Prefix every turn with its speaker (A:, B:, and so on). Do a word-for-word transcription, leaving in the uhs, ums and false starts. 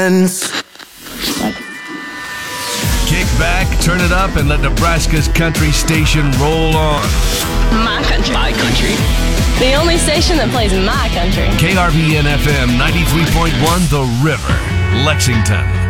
A: friends.
B: Kick back, turn it up, and let Nebraska's country station roll on.
C: My country.
D: My country.
C: The only station that plays my country.
B: K R V N F M ninety-three point one The River, Lexington.